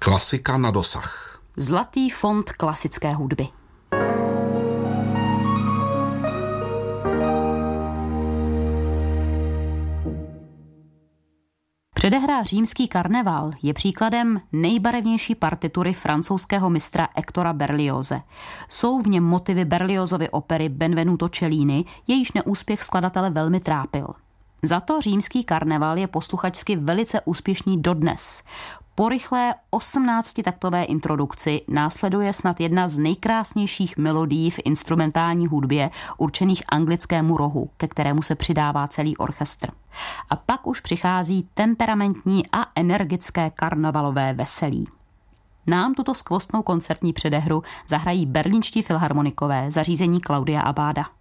Klasika na dosah. Zlatý fond klasické hudby. Předehra Římský karneval je příkladem nejbarevnější partitury francouzského mistra Hectora Berlioze. Jsou v něm motivy Berliozovy opery Benvenuto Cellini, jejíž neúspěch skladatele velmi trápil. Za to Římský karneval je posluchačsky velice úspěšný dodnes. Po rychlé 18-taktové introdukci následuje snad jedna z nejkrásnějších melodií v instrumentální hudbě určených anglickému rohu, ke kterému se přidává celý orchestr. A pak už přichází temperamentní a energické karnevalové veselí. Nám tuto skvostnou koncertní předehru zahrají berlínští filharmonikové zařízení Claudia Abada.